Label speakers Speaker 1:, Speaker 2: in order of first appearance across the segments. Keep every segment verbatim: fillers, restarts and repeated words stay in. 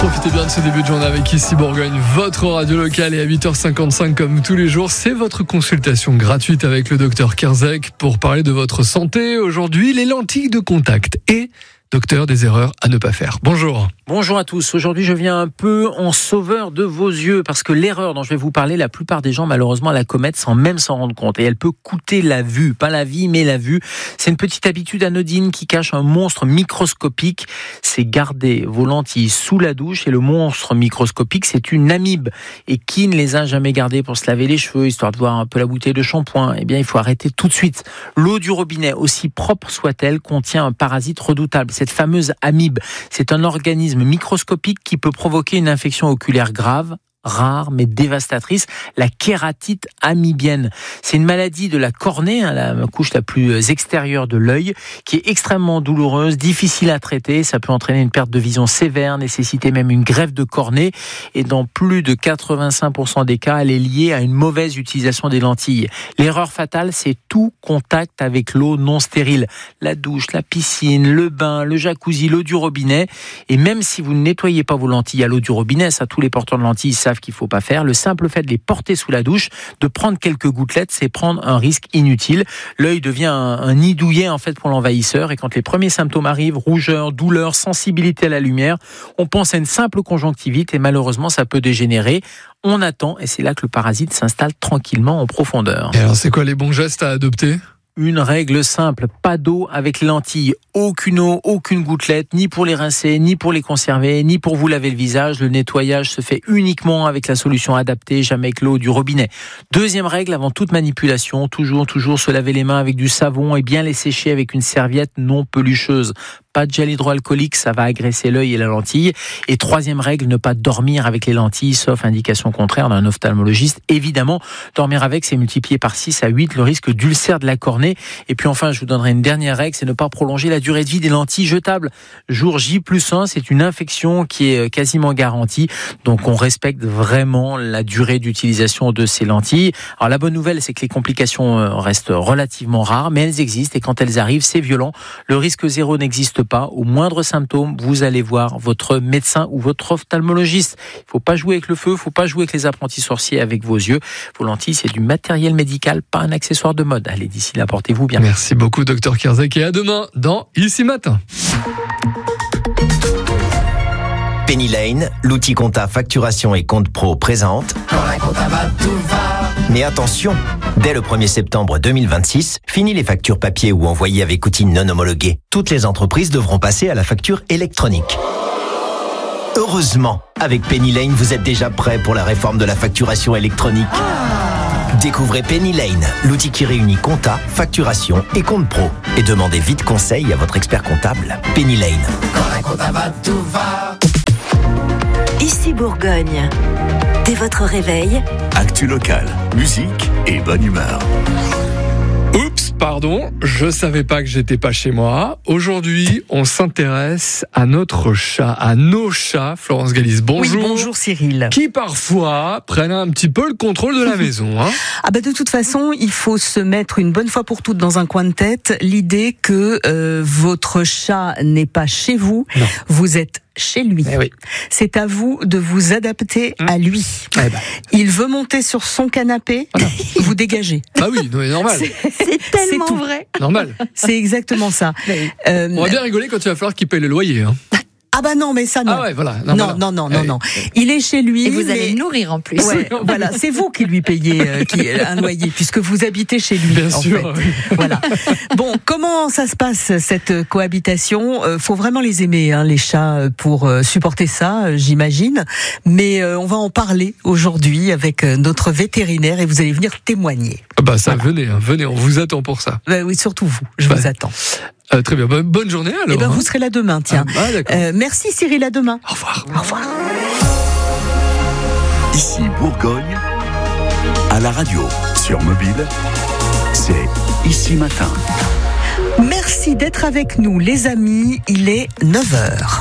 Speaker 1: Profitez bien de ce début de journée avec Ici Bourgogne, votre radio locale, et à huit heures cinquante-cinq comme tous les jours, c'est votre consultation gratuite avec le docteur Kerzek pour parler de votre santé. Aujourd'hui, les lentilles de contact et docteur, des erreurs à ne pas faire. Bonjour.
Speaker 2: Bonjour à tous. Aujourd'hui, je viens un peu en sauveur de vos yeux parce que l'erreur dont je vais vous parler, la plupart des gens, malheureusement, la commettent sans même s'en rendre compte. Et elle peut coûter la vue. Pas la vie, mais la vue. C'est une petite habitude anodine qui cache un monstre microscopique. C'est garder vos lentilles sous la douche. Et le monstre microscopique, c'est une amibe. Et qui ne les a jamais gardées pour se laver les cheveux, histoire de voir un peu la bouteille de shampoing? Eh bien, il faut arrêter tout de suite. L'eau du robinet, aussi propre soit-elle, contient un parasite redoutable. Cette fameuse amibe, c'est un organisme microscopique qui peut provoquer une infection oculaire grave, rare mais dévastatrice, la kératite amibienne. C'est une maladie de la cornée, hein, la couche la plus extérieure de l'œil, qui est extrêmement douloureuse, difficile à traiter. Ça peut entraîner une perte de vision sévère, nécessiter même une greffe de cornée. Et dans plus de quatre-vingt-cinq pour cent des cas, elle est liée à une mauvaise utilisation des lentilles. L'erreur fatale, c'est tout contact avec l'eau non stérile. La douche, la piscine, le bain, le jacuzzi, l'eau du robinet. Et même si vous ne nettoyez pas vos lentilles à l'eau du robinet, ça, tous les porteurs de lentilles savent qu'il ne faut pas faire. Le simple fait de les porter sous la douche, de prendre quelques gouttelettes, c'est prendre un risque inutile. L'œil devient un, un nid douillet en fait pour l'envahisseur, et quand les premiers symptômes arrivent, rougeur, douleur, sensibilité à la lumière, on pense à une simple conjonctivite et malheureusement ça peut dégénérer. On attend et c'est là que le parasite s'installe tranquillement en profondeur.
Speaker 1: Et alors c'est quoi les bons gestes à adopter ?
Speaker 2: Une règle simple, pas d'eau avec les lentilles. Aucune eau, aucune gouttelette, ni pour les rincer, ni pour les conserver, ni pour vous laver le visage. Le nettoyage se fait uniquement avec la solution adaptée, jamais avec l'eau du robinet. Deuxième règle, avant toute manipulation, toujours, toujours se laver les mains avec du savon et bien les sécher avec une serviette non pelucheuse. Pas de gel hydroalcoolique, ça va agresser l'œil et la lentille. Et troisième règle, ne pas dormir avec les lentilles, sauf indication contraire d'un ophtalmologiste. Évidemment, dormir avec, c'est multiplié par six à huit le risque d'ulcère de la cornée. Et puis enfin, je vous donnerai une dernière règle, c'est ne pas prolonger la durée de vie des lentilles jetables. Jour J plus un, c'est une infection qui est quasiment garantie. Donc on respecte vraiment la durée d'utilisation de ces lentilles. Alors la bonne nouvelle, c'est que les complications restent relativement rares, mais elles existent. Et quand elles arrivent, c'est violent. Le risque zéro n'existe pas. Au moindre symptôme, vous allez voir votre médecin ou votre ophtalmologiste. Il ne faut pas jouer avec le feu, il ne faut pas jouer avec les apprentis sorciers avec vos yeux. Vos lentilles, c'est du matériel médical, pas un accessoire de mode. Allez, d'ici là, portez-vous bien.
Speaker 1: Merci beaucoup, docteur Kerzek, et à demain dans Ici Matin.
Speaker 3: Penny Lane, l'outil compta facturation et compte pro présente. Quand la compta va, tout va. Mais attention, dès le premier septembre deux mille vingt-six, fini les factures papier ou envoyées avec outils non homologués. Toutes les entreprises devront passer à la facture électronique. Heureusement, avec Penny Lane, vous êtes déjà prêt pour la réforme de la facturation électronique. Découvrez Penny Lane, l'outil qui réunit compta, facturation et compte pro. Et demandez vite conseil à votre expert comptable. Penny Lane. Quand la compta va, tout va.
Speaker 4: Ici Bourgogne. Dès votre réveil,
Speaker 5: actu locale, musique et bonne humeur.
Speaker 1: Oups, pardon, je savais pas que j'étais pas chez moi. Aujourd'hui, on s'intéresse à notre chat, à nos chats. Florence Galis, bonjour.
Speaker 6: Oui, bonjour Cyril.
Speaker 1: Qui parfois prennent un petit peu le contrôle de la maison. Hein.
Speaker 6: Ah bah de toute façon, il faut se mettre une bonne fois pour toutes dans un coin de tête l'idée que euh, votre chat n'est pas chez vous, non. Vous êtes chez lui.
Speaker 1: Eh oui.
Speaker 6: C'est à vous de vous adapter mmh. à lui.
Speaker 1: Eh ben.
Speaker 6: Il veut monter sur son canapé, voilà. Vous dégagez.
Speaker 1: Ah oui, c'est normal.
Speaker 6: C'est, c'est tellement c'est vrai.
Speaker 1: Normal.
Speaker 6: C'est exactement ça.
Speaker 1: Euh, On va bien rigoler quand il va falloir qu'il paye le loyer. Hein.
Speaker 6: Ah bah non, mais ça non.
Speaker 1: Ah ouais, voilà. Non,
Speaker 6: non,
Speaker 1: voilà.
Speaker 6: non, non, non, non. Il est chez lui.
Speaker 7: Et vous
Speaker 6: mais...
Speaker 7: allez le nourrir en plus.
Speaker 6: Ouais, voilà, c'est vous qui lui payez euh, qui, un loyer, puisque vous habitez chez lui.
Speaker 1: Bien
Speaker 6: en
Speaker 1: sûr.
Speaker 6: Fait.
Speaker 1: Oui.
Speaker 6: Voilà. Bon, comment ça se passe cette cohabitation ? euh, Faut vraiment les aimer, hein, les chats, pour euh, supporter ça, euh, j'imagine. Mais euh, on va en parler aujourd'hui avec euh, notre vétérinaire et vous allez venir témoigner.
Speaker 1: Bah ça,
Speaker 6: voilà.
Speaker 1: venez, hein, venez, on vous attend pour ça.
Speaker 6: Bah, oui, surtout vous, je bah. vous attends.
Speaker 1: Euh, très bien, bonne journée alors.
Speaker 6: Eh ben,
Speaker 1: hein.
Speaker 6: vous serez là demain, tiens.
Speaker 1: Ah, bah,
Speaker 6: euh, merci Cyril, à demain.
Speaker 1: Au revoir.
Speaker 6: Au revoir.
Speaker 5: Ici Bourgogne, à la radio, sur mobile, c'est Ici Matin.
Speaker 6: Merci d'être avec nous, les amis. Il est neuf heures.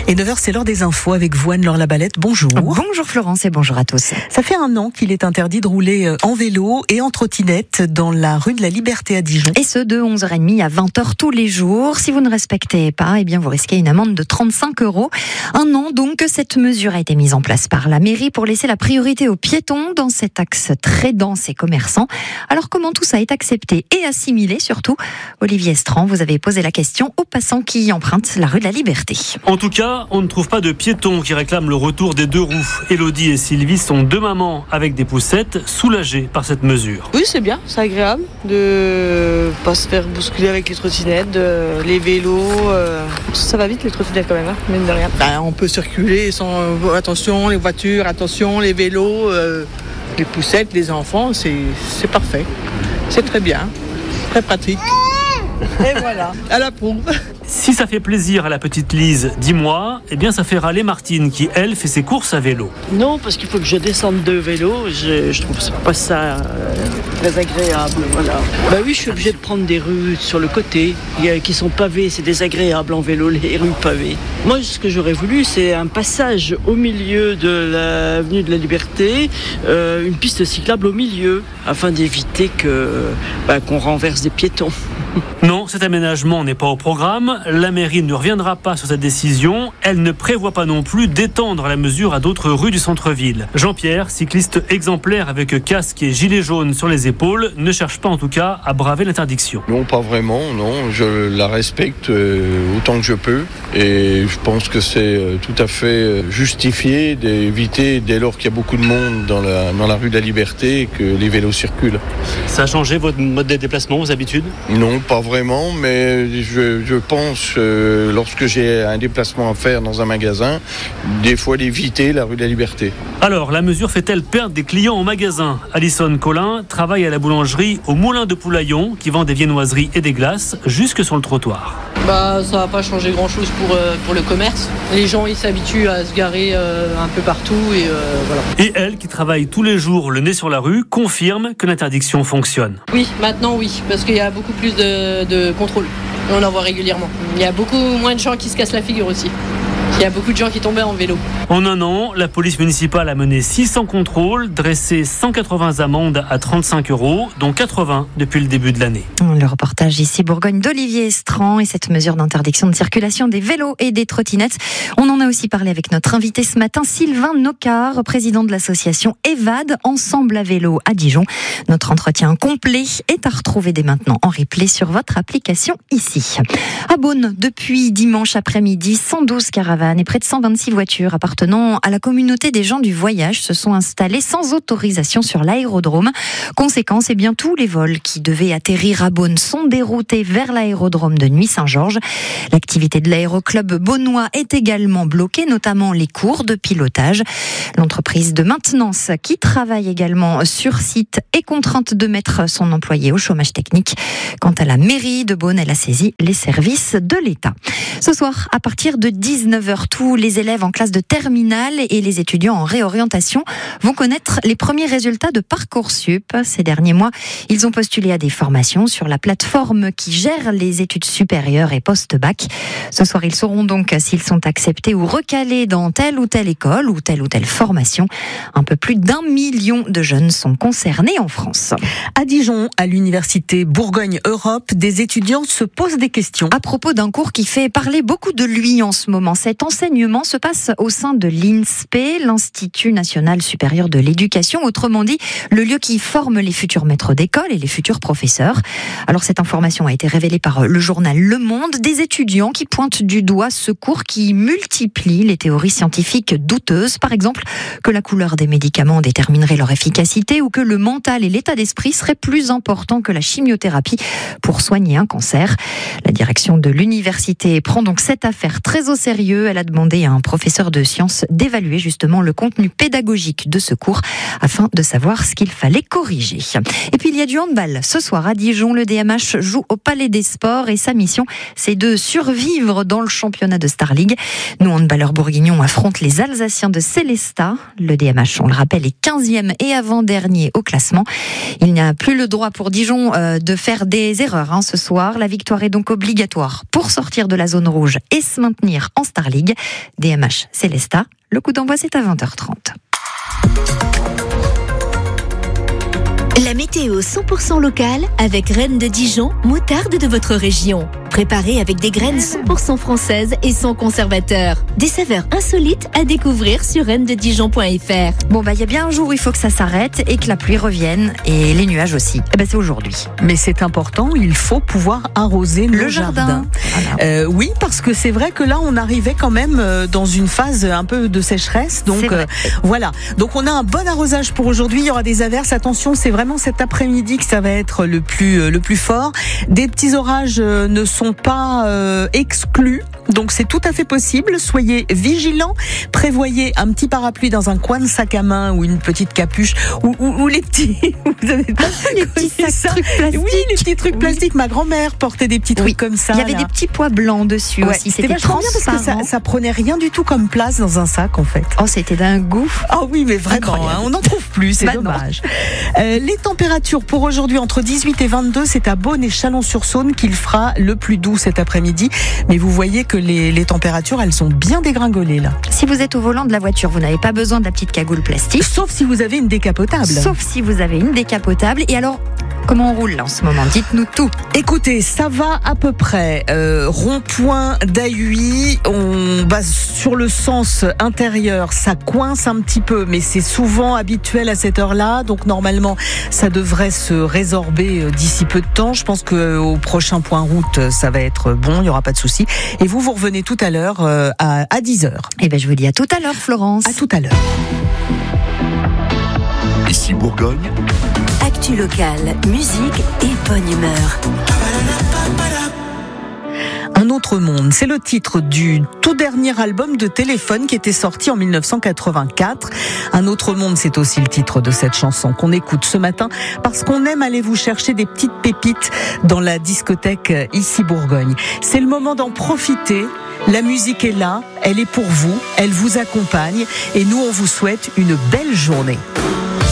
Speaker 6: Et neuf heures, c'est l'heure des infos avec vous, Anne-Laure Labalette. Bonjour.
Speaker 7: Bonjour Florence et bonjour à tous.
Speaker 6: Ça fait un an qu'il est interdit de rouler en vélo et en trottinette dans la rue de la Liberté à Dijon.
Speaker 7: Et ce, de onze heures trente à vingt heures tous les jours. Si vous ne respectez pas, eh bien, vous risquez une amende de trente-cinq euros. Un an donc que cette mesure a été mise en place par la mairie pour laisser la priorité aux piétons dans cet axe très dense et commerçant. Alors comment tout ça est accepté et assimilé surtout? Olivier Estran, vous avez posé la question aux passants qui empruntent la rue de la Liberté.
Speaker 8: En tout cas, on ne trouve pas de piétons qui réclament le retour des deux roues. Élodie et Sylvie sont deux mamans avec des poussettes, soulagées par cette mesure.
Speaker 9: Oui, c'est bien, c'est agréable de pas se faire bousculer avec les trottinettes, de, les vélos. Euh, ça va vite les trottinettes quand même, hein, mine de rien. Ben, on peut circuler sans euh, attention, les voitures, attention, les vélos, euh, les poussettes, les enfants, c'est, c'est parfait. C'est très bien, très pratique. Et voilà, à la prouve.
Speaker 8: Si ça fait plaisir à la petite Lise, dis-moi, eh bien ça fait râler Martine qui, elle, fait ses courses à vélo.
Speaker 10: Non, parce qu'il faut que je descende de vélo, je, je trouve pas ça euh, très agréable, voilà. Bah oui, je suis obligée de prendre des rues sur le côté, qui sont pavées, c'est désagréable en vélo, les rues pavées. Moi, ce que j'aurais voulu, c'est un passage au milieu de l'avenue de la Liberté, euh, une piste cyclable au milieu, afin d'éviter que, bah, qu'on renverse des piétons.
Speaker 8: Non, cet aménagement n'est pas au programme. La mairie ne reviendra pas sur cette décision. Elle ne prévoit pas non plus d'étendre la mesure à d'autres rues du centre-ville. Jean-Pierre, cycliste exemplaire avec casque et gilet jaune sur les épaules, ne cherche pas en tout cas à braver l'interdiction.
Speaker 11: Non, pas vraiment, non. Je la respecte euh, autant que je peux. Et je pense que c'est euh, tout à fait justifié d'éviter, dès lors qu'il y a beaucoup de monde dans la, dans la rue de la Liberté, que les vélos circulent.
Speaker 8: Ça a changé votre mode de déplacement, vos habitudes ?
Speaker 11: Non, pas vraiment, mais je, je pense, euh, lorsque j'ai un déplacement à faire dans un magasin, des fois d'éviter la rue de la Liberté.
Speaker 8: Alors, la mesure fait-elle perdre des clients au magasin ? Alison Collin travaille à la boulangerie au Moulin de Poulaillon, qui vend des viennoiseries et des glaces jusque sur le trottoir.
Speaker 9: Bah, ça va pas changer grand-chose pour, euh, pour le commerce. Les gens, ils s'habituent à se garer euh, un peu partout et euh, voilà.
Speaker 8: Et elle, qui travaille tous les jours le nez sur la rue, confirme que l'interdiction fonctionne.
Speaker 9: Oui, maintenant oui, parce qu'il y a beaucoup plus de, de contrôle. On en voit régulièrement. Il y a beaucoup moins de gens qui se cassent la figure aussi. Il y a beaucoup de gens qui tombaient en vélo.
Speaker 8: En un an, la police municipale a mené six cents contrôles, dressé cent quatre-vingts amendes à trente-cinq euros, dont quatre-vingts depuis le début de l'année.
Speaker 7: Le reportage ici Bourgogne d'Olivier Estran et cette mesure d'interdiction de circulation des vélos et des trottinettes. On en a aussi parlé avec notre invité ce matin, Sylvain Nocard, président de l'association EVAD, Ensemble à vélo à Dijon. Notre entretien complet est à retrouver dès maintenant en replay sur votre application ici. À Beaune, depuis dimanche après-midi, cent douze caravanes et près de cent vingt-six voitures appartenant à la communauté des gens du voyage se sont installées sans autorisation sur l'aérodrome. Conséquence, eh bien, tous les vols qui devaient atterrir à Beaune sont déroutés vers l'aérodrome de Nuits-Saint-Georges. L'activité de l'aéroclub beaunois est également bloquée, notamment les cours de pilotage. L'entreprise de maintenance qui travaille également sur site est contrainte de mettre son employé au chômage technique. Quant à la mairie de Beaune, elle a saisi les services de l'État. Ce soir, à partir de dix-neuf heures, tous les élèves en classe de terminale et les étudiants en réorientation vont connaître les premiers résultats de Parcoursup. Ces derniers mois, ils ont postulé à des formations sur la plateforme qui gère les études supérieures et post-bac. Ce soir, ils sauront donc s'ils sont acceptés ou recalés dans telle ou telle école ou telle ou telle formation. Un peu plus d'un million de jeunes sont concernés en France.
Speaker 6: À Dijon, à l'université Bourgogne-Europe, des étudiants se posent des questions.
Speaker 7: À propos d'un cours qui fait parler beaucoup de lui en ce moment. Cet enseignement se passe au sein de l'I N S P E, l'Institut National Supérieur de l'Éducation, autrement dit, le lieu qui forme les futurs maîtres d'école et les futurs professeurs. Alors cette information a été révélée par le journal Le Monde, des étudiants qui pointent du doigt ce cours qui multiplie les théories scientifiques douteuses, par exemple que la couleur des médicaments déterminerait leur efficacité ou que le mental et l'état d'esprit seraient plus importants que la chimiothérapie pour soigner un cancer. La direction de l'université prend donc cette affaire très au sérieux. Elle a demandé à un professeur de sciences d'évaluer justement le contenu pédagogique de ce cours afin de savoir ce qu'il fallait corriger. Et puis il y a du handball. Ce soir à Dijon, le D M H joue au Palais des Sports et sa mission, c'est de survivre dans le championnat de Star League. Nous, handballeurs bourguignons, affrontent les Alsaciens de Célestat. Le D M H, on le rappelle, est quinzième et avant-dernier au classement. Il n'y a plus le droit pour Dijon euh, de faire des erreurs hein, ce soir. La victoire est donc obligatoire pour sortir de la zone rouge et se maintenir en Star League. League. D M H Célesta. Le coup d'envoi, c'est à vingt heures trente.
Speaker 4: La météo cent pour cent locale avec Reine de Dijon, moutarde de votre région. Préparée avec des graines cent pour cent françaises et sans conservateur. Des saveurs insolites à découvrir sur reine de dijon point f r.
Speaker 7: Bon, bah, il y a bien un jour où il faut que ça s'arrête et que la pluie revienne et les nuages aussi. Eh ben, c'est aujourd'hui.
Speaker 6: Mais c'est important, il faut pouvoir arroser
Speaker 7: le
Speaker 6: nos
Speaker 7: jardin.
Speaker 6: jardins.
Speaker 7: Voilà.
Speaker 6: Euh, oui, parce que c'est vrai que là, on arrivait quand même dans une phase un peu de sécheresse. Donc euh, voilà. Donc on a un bon arrosage pour aujourd'hui. Il y aura des averses. Attention, c'est vraiment cet après-midi que ça va être le plus le plus fort. Des petits orages ne sont pas euh, exclus. Donc c'est tout à fait possible. Soyez vigilants. Prévoyez un petit parapluie dans un coin de sac à main ou une petite capuche ou, ou, ou les petits. Vous avez pas
Speaker 7: les petits sacs
Speaker 6: ça
Speaker 7: trucs plastiques.
Speaker 6: Oui, les petits trucs oui. plastiques. Ma grand-mère portait des petits trucs
Speaker 7: oui.
Speaker 6: comme ça.
Speaker 7: Il y avait
Speaker 6: là.
Speaker 7: des petits pois blancs dessus
Speaker 6: ouais,
Speaker 7: aussi.
Speaker 6: C'était vachement bien parce que ça, ça prenait rien du tout comme place dans un sac en fait.
Speaker 7: Oh, c'était d'un goût.
Speaker 6: Oh oui, mais vraiment, hein, on n'en trouve plus. C'est bah dommage. Euh, les températures pour aujourd'hui entre dix-huit et vingt-deux, c'est à Beaune et Chalon-sur-Saône qu'il fera le plus doux cet après-midi. Mais vous voyez que les, les températures, elles sont bien dégringolées là.
Speaker 7: Si vous êtes au volant de la voiture, vous n'avez pas besoin de la petite cagoule plastique.
Speaker 6: Sauf si vous avez une décapotable.
Speaker 7: Sauf si vous avez une décapotable. Et alors, comment on roule là en ce moment? Dites-nous tout.
Speaker 6: Écoutez, ça va à peu près. Euh, rond-point d'Ailluy, on bah, sur le sens intérieur, ça coince un petit peu, mais c'est souvent habituel à cette heure-là. Donc normalement, ça devrait se résorber d'ici peu de temps. Je pense qu'au prochain point route, ça va être bon, il n'y aura pas de souci. Et vous, vous revenez tout à l'heure euh, à, à dix heures.
Speaker 7: Eh ben, je vous dis à tout à l'heure, Florence.
Speaker 6: À tout à l'heure.
Speaker 5: Ici Bourgogne.
Speaker 4: Actu locale, musique et bonne humeur.
Speaker 6: Un autre monde, c'est le titre du tout dernier album de Téléphone qui était sorti en dix-neuf cent quatre-vingt-quatre. Un autre monde, c'est aussi le titre de cette chanson qu'on écoute ce matin parce qu'on aime aller vous chercher des petites pépites dans la discothèque Ici Bourgogne. C'est le moment d'en profiter. La musique est là, elle est pour vous, elle vous accompagne et nous on vous souhaite une belle journée.